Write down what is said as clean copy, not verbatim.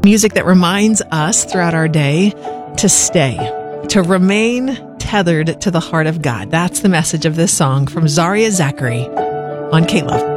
Music that reminds us throughout our day to stay, to remain tethered to the heart of God. That's the message of this song from Zaria Zachary on K-Love.